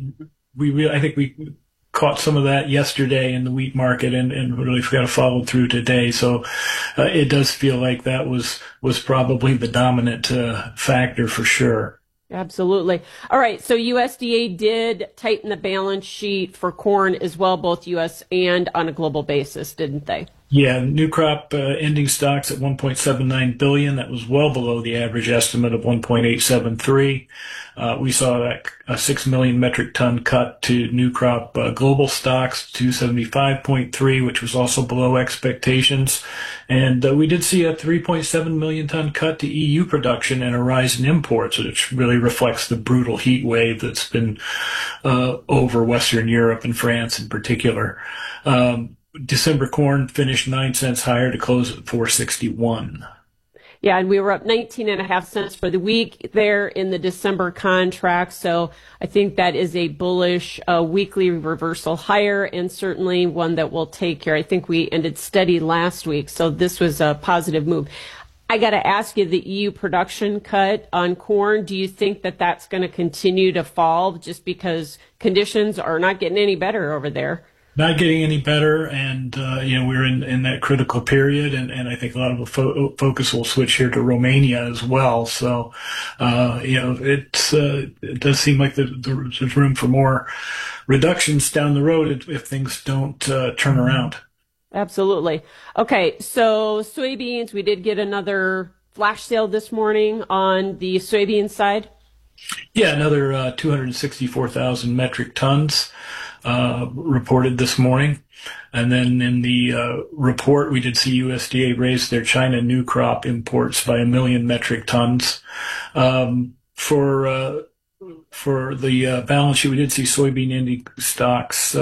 we caught some of that yesterday in the wheat market and really got to follow through today. So it does feel like that was probably the dominant factor for sure. Absolutely. All right. So USDA did tighten the balance sheet for corn as well, both U.S. and on a global basis, didn't they? Yeah, new crop ending stocks at 1.79 billion. That was well below the average estimate of 1.873. We saw a 6 million metric ton cut to new crop global stocks, 275.3, which was also below expectations. And we did see a 3.7 million ton cut to EU production and a rise in imports, which really reflects the brutal heat wave that's been over Western Europe and France in particular. December corn finished 9 cents higher to close at 4.61. Yeah, and we were up 19.5 cents for the week there in the December contract. So I think that is a bullish weekly reversal higher, and certainly one that we'll take here. I think we ended steady last week, so this was a positive move. I got to ask you, the EU production cut on corn, do you think that that's going to continue to fall just because conditions are not getting any better over there? Not getting any better, and we're in that critical period, and I think a lot of the focus will switch here to Romania as well. So, it does seem like there's room for more reductions down the road if things don't turn around. Absolutely. Okay, so soybeans, we did get another flash sale this morning on the soybean side. Yeah, another 264,000 metric tons. Reported this morning. And then in the report, we did see USDA raise their China new crop imports by 1 million metric tons. For the balance sheet, we did see soybean ending stocks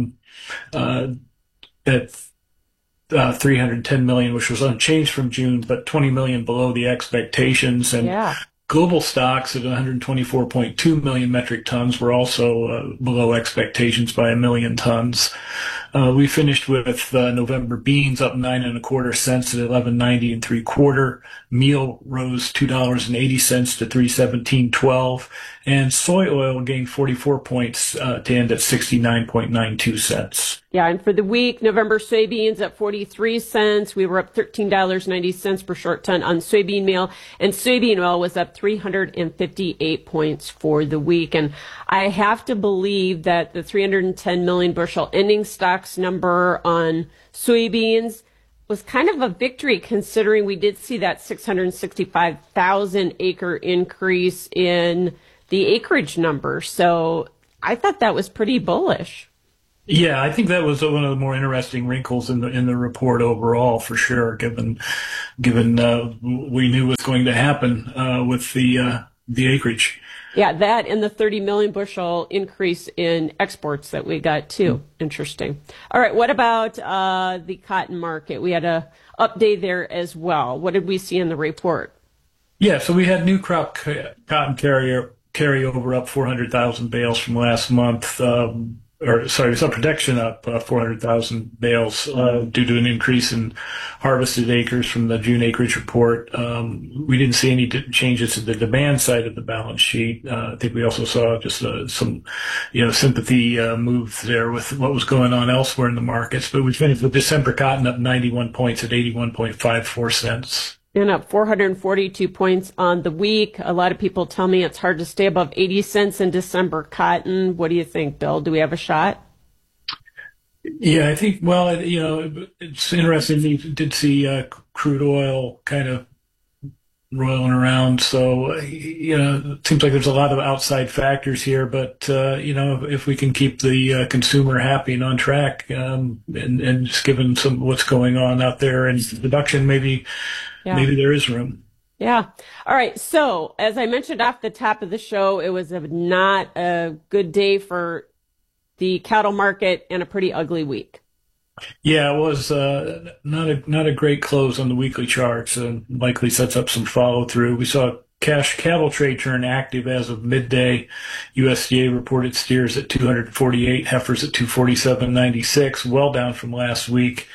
at 310 million, which was unchanged from June, but 20 million below the expectations. And global stocks at 124.2 million metric tons were also below expectations by 1 million tons. We finished with November beans up 9 1/4 cents at 11.90 3/4. Meal rose $2.80 to 3.1712, and soy oil gained 44 points to end at 69.92 cents. Yeah, and for the week, November soybeans up 43 cents. We were up $13.90 per short ton on soybean meal, and soybean oil was up 358 points for the week. And I have to believe that the 310 million bushel ending stocks number on soybeans was kind of a victory, considering we did see that 665,000 acre increase in the acreage number. So I thought that was pretty bullish. Yeah, I think that was one of the more interesting wrinkles in the report overall, for sure. Given we knew was going to happen with the acreage. Yeah, that and the 30 million bushel increase in exports that we got too. Interesting. All right, what about the cotton market? We had a update there as well. What did we see in the report? Yeah, so we had new crop cotton carryover up 400,000 bales from last month. We saw production up 400,000 bales due to an increase in harvested acres from the June acreage report. We didn't see any changes to the demand side of the balance sheet. I think we also saw just some, sympathy moves there with what was going on elsewhere in the markets. But we finished with December cotton up 91 points at 81.54 cents. And up 442 points on the week. A lot of people tell me it's hard to stay above 80 cents in December cotton. What do you think, Bill? Do we have a shot? Yeah, I think, it's interesting. We did see crude oil kind of roiling around. So, it seems like there's a lot of outside factors here. But, if we can keep the consumer happy and on track, and just given what's going on out there in production, maybe there is room. Yeah. All right. So as I mentioned off the top of the show, it was not a good day for the cattle market and a pretty ugly week. Yeah, it was not a great close on the weekly charts, and likely sets up some follow through. We saw cash cattle trade turn active as of midday. USDA reported steers at 248, heifers at 247.96, well down from last week.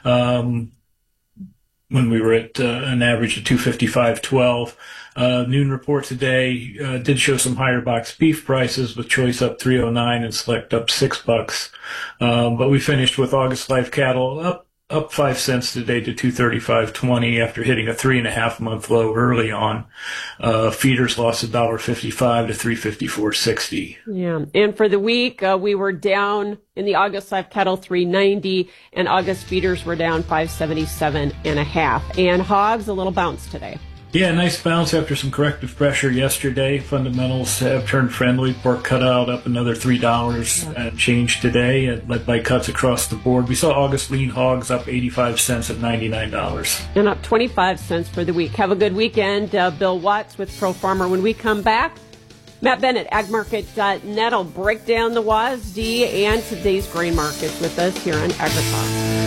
When we were at an average of 255.12. Noon report today did show some higher box beef prices, with choice up $3.09 and select up $6. But we finished with August live cattle up 5 cents today to 235.20 after hitting a 3.5 month low early on. Feeders lost $1.55 to 354.60. Yeah. And for the week, we were down in the August live cattle 390, and August feeders were down 577.5. And hogs, a little bounce today. Yeah, nice bounce after some corrective pressure yesterday. Fundamentals have turned friendly. Pork cutout up another $3 and change today, led by cuts across the board. We saw August lean hogs up 85 cents at $99. And up 25 cents for the week. Have a good weekend. Bill Watts with Pro Farmer. When we come back, Matt Bennett, agmarket.net, will break down the WASD and today's grain markets with us here on AgriTalk.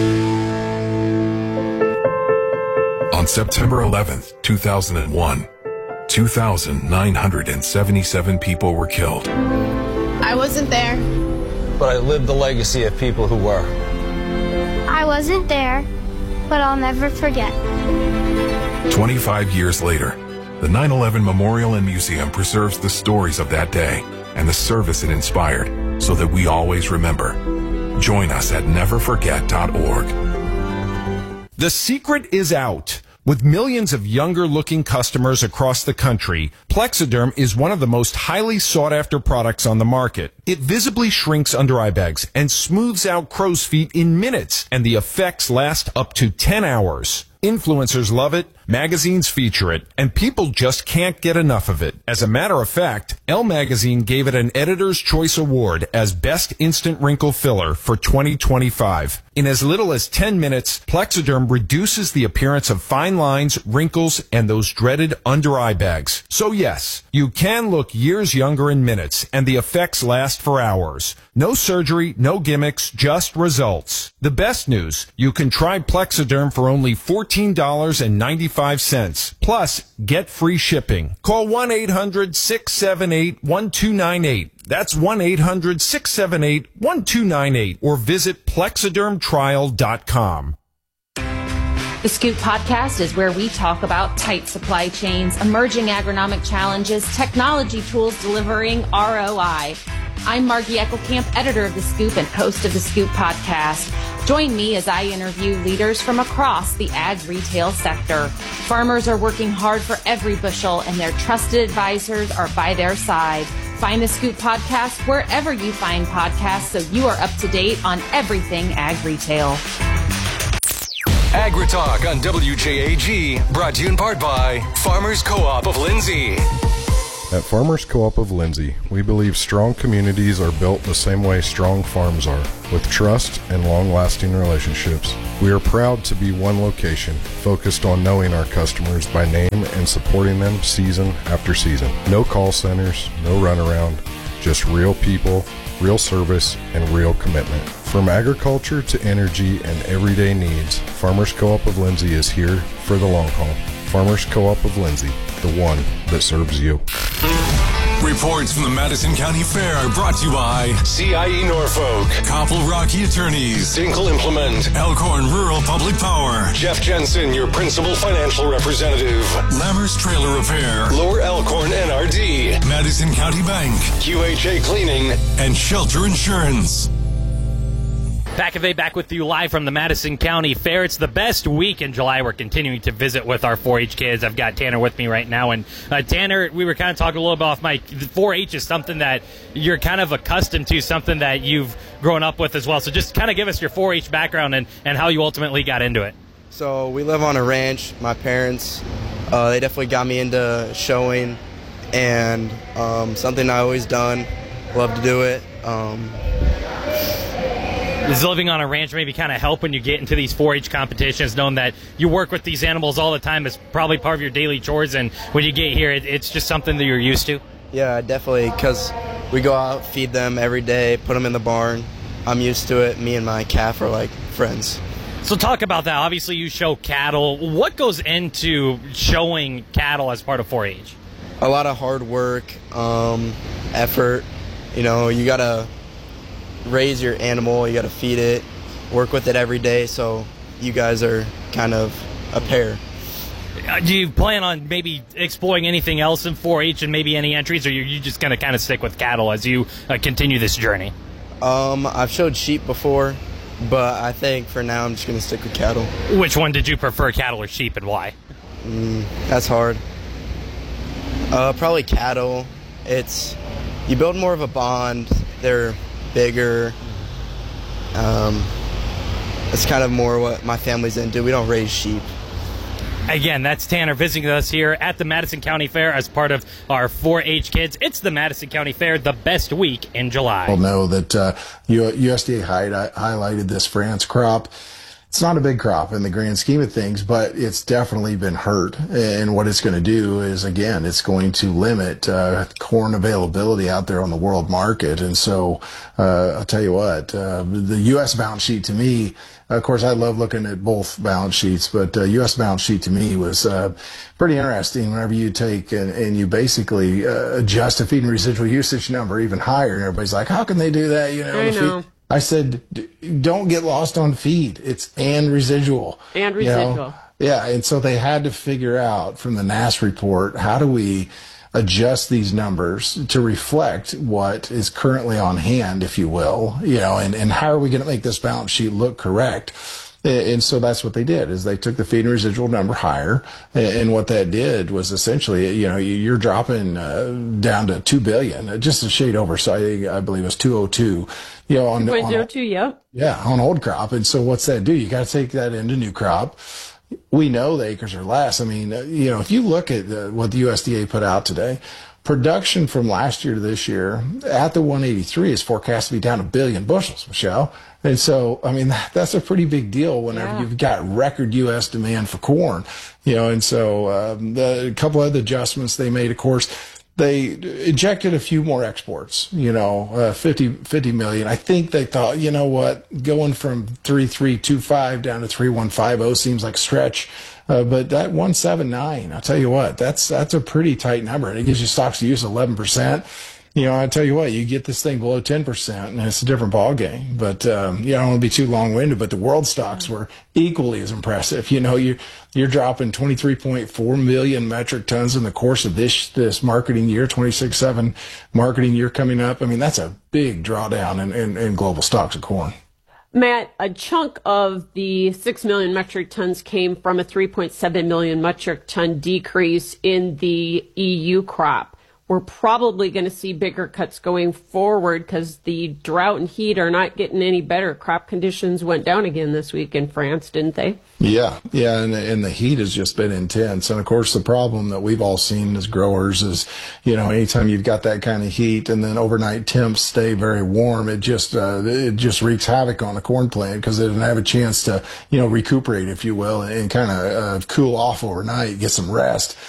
On September 11th, 2001, 2,977 people were killed. I wasn't there. But I lived the legacy of people who were. I wasn't there, but I'll never forget. 25 years later, the 9/11 Memorial and Museum preserves the stories of that day and the service it inspired, so that we always remember. Join us at neverforget.org. The secret is out. With millions of younger-looking customers across the country, Plexiderm is one of the most highly sought-after products on the market. It visibly shrinks under-eye bags and smooths out crow's feet in minutes, and the effects last up to 10 hours. Influencers love it, magazines feature it, and people just can't get enough of it. As a matter of fact, Elle Magazine gave it an Editor's Choice Award as Best Instant Wrinkle Filler for 2025. In as little as 10 minutes, Plexiderm reduces the appearance of fine lines, wrinkles, and those dreaded under-eye bags. So yes, you can look years younger in minutes, and the effects last for hours. No surgery, no gimmicks, just results. The best news, you can try Plexiderm for only $14.95. Plus, get free shipping. Call 1-800-678-1298. That's 1-800-678-1298. Or visit plexidermtrial.com. The Scoop Podcast is where we talk about tight supply chains, emerging agronomic challenges, technology tools delivering ROI. I'm Margie Eckelkamp, editor of The Scoop and host of The Scoop podcast. Join me as I interview leaders from across the ag retail sector. Farmers are working hard for every bushel, and their trusted advisors are by their side. Find The Scoop podcast wherever you find podcasts so you are up to date on everything ag retail. AgriTalk on WJAG, brought to you in part by Farmers Co-op of Lindsay. At Farmers Co-op of Lindsay, we believe strong communities are built the same way strong farms are, with trust and long-lasting relationships. We are proud to be one location, focused on knowing our customers by name and supporting them season after season. No call centers, no runaround, just real people, real service, and real commitment. From agriculture to energy and everyday needs, Farmers Co-op of Lindsay is here for the long haul. Farmers Co-op of Lindsay, the one that serves you. Reports from the Madison County Fair are brought to you by CIE Norfolk, Koppel Rocky Attorneys, Dinkle Implement, Elkhorn Rural Public Power, Jeff Jensen, your principal financial representative, Lammers Trailer Repair, Lower Elkhorn NRD, Madison County Bank, QHA Cleaning, and Shelter Insurance. Back with you live from the Madison County Fair. It's the best week in July. We're continuing to visit with our 4-H kids. I've got Tanner with me right now. And Tanner, we were kind of talking a little bit off mic. 4-H is something that you're kind of accustomed to, something that you've grown up with as well. So just kind of give us your 4-H background and how you ultimately got into it. So we live on a ranch. My parents, they definitely got me into showing, and something I always done. Love to do it. Does living on a ranch maybe kind of help when you get into these 4-H competitions, knowing that you work with these animals all the time is probably part of your daily chores, and when you get here, it's just something that you're used to? Yeah, definitely, because we go out, feed them every day, put them in the barn. I'm used to it. Me and my calf are like friends. So talk about that. Obviously, you show cattle. What goes into showing cattle as part of 4-H? A lot of hard work, effort. You know, you got to raise your animal, you got to feed it, work with it every day, so you guys are kind of a pair. Do you plan on maybe exploring anything else in 4-H and maybe any entries, or are you just going to kind of stick with cattle as you continue this journey? I've showed sheep before, but I think for now I'm just going to stick with cattle. Which one did you prefer, cattle or sheep, and why? That's hard. Probably cattle. You build more of a bond. They're bigger. It's kind of more what my family's into. We don't raise sheep. Again, that's Tanner visiting us here at the Madison County Fair as part of our 4-H kids. It's the Madison County Fair, the best week in July. We'll know that USDA highlighted this France crop. It's not a big crop in the grand scheme of things, but it's definitely been hurt. And what it's going to do is, again, it's going to limit corn availability out there on the world market. And so I'll tell you what, the U.S. balance sheet to me, of course, I love looking at both balance sheets, but U.S. balance sheet to me was pretty interesting whenever you take and you basically adjust a feed and residual usage number even higher. And everybody's like, how can they do that? You know, I know. I said, don't get lost on feed. It's and residual. And residual. You know? Yeah, and so they had to figure out from the NASS report, how do we adjust these numbers to reflect what is currently on hand, if you will, you know, and how are we going to make this balance sheet look correct? And so that's what they did, is they took the feed and residual number higher. And what that did was essentially, you know, you're dropping down to $2 billion, just a shade over. So I believe it was 202, you know, on 2.02, yep. Yeah, on old crop. And so what's that do? You got to take that into new crop. We know the acres are less. I mean, you know, if you look at what the USDA put out today, production from last year to this year at the 183 is forecast to be down 1 billion bushels, Michelle. And so, I mean, that's a pretty big deal whenever you've got record U.S. demand for corn, you know. And so a couple of the adjustments they made, of course, they injected a few more exports, you know, 50 million. I think they thought, you know what, going from 3,325 down to 3,150 seems like a stretch. But that 179, I'll tell you what, that's a pretty tight number, and it gives you stocks to use 11%. I tell you what, you get this thing below 10%, and it's a different ball game. But I don't want to be too long-winded, but the world stocks were equally as impressive. You're dropping 23.4 million metric tons in the course of this marketing year, 26/7 marketing year coming up. I mean, that's a big drawdown in global stocks of corn. Matt, a chunk of the 6 million metric tons came from a 3.7 million metric ton decrease in the EU crop. We're probably going to see bigger cuts going forward because the drought and heat are not getting any better. Crop conditions went down again this week in France, didn't they? Yeah, and the heat has just been intense. And of course, the problem that we've all seen as growers is, anytime you've got that kind of heat and then overnight temps stay very warm, it just wreaks havoc on the corn plant because it doesn't have a chance to, recuperate, if you will, and kind of cool off overnight, get some rest.